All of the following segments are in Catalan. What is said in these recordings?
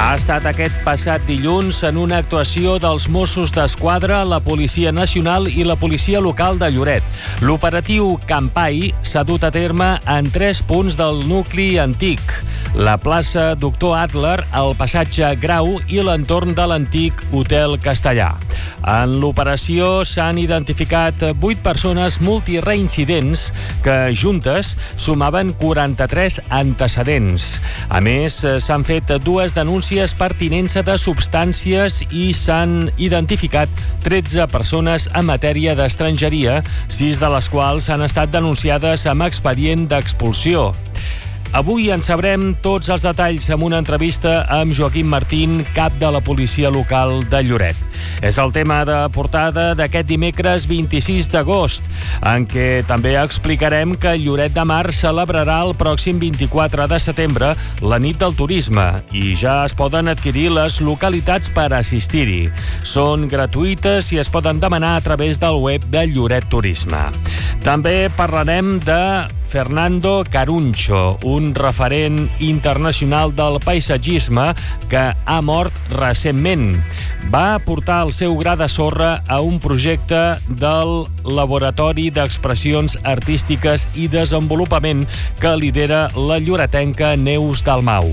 Ha estat aquest passat dilluns en una actuació dels Mossos d'Esquadra, la Policia Nacional i la Policia Local de Lloret. L'operatiu Campai s'ha dut a terme en 3 punts del nucli antic: la plaça Doctor Adler, el passatge Grau i l'entorn de l'antic Hotel Castellà. En l'operació s'han identificat 8 persones multireincidents que juntes sumaven 43 antecedents. A més, s'han fet 2 denúncies per tinença de substàncies i s'han identificat 13 persones en matèria d'estrangeria, 6 de les quals han estat denunciades amb expedient d'expulsió. Avui en sabrem tots els detalls amb una entrevista amb Joaquim Martín, cap de la Policia Local de Lloret. És el tema de portada d'aquest dimecres 26 d'agost, en què també explicarem que Lloret de Mar celebrarà el pròxim 24 de setembre la nit del turisme i ja es poden adquirir les localitats per assistir-hi. Són gratuïtes i es poden demanar a través del web de Lloret Turisme. També parlarem de Fernando Caruncho, un referent internacional del paisatgisme que ha mort recentment. Va aportar el seu gra de sorra a un projecte del Laboratori d'Expressions Artístiques i Desenvolupament que lidera la lloretenca Neus Dalmau.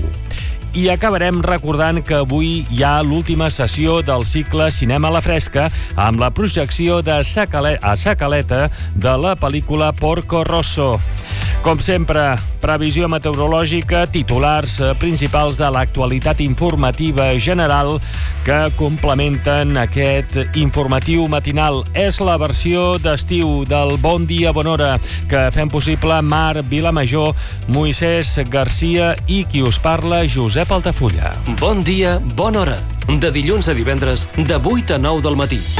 I acabarem recordant que avui hi ha l'última sessió del cicle Cinema a la Fresca amb la projecció a Sacaleta de la pel·lícula Porco Rosso. Com sempre, previsió meteorològica, titulars principals de l'actualitat informativa general que complementen aquest informatiu matinal. És la versió d'estiu del Bon Dia, Bona Hora, que fem possible Mar Vilamajor, Moisès Garcia i qui us parla, Josep Altafulla. Bon dia, bona hora. De dilluns a divendres, de 8 a 9 del matí.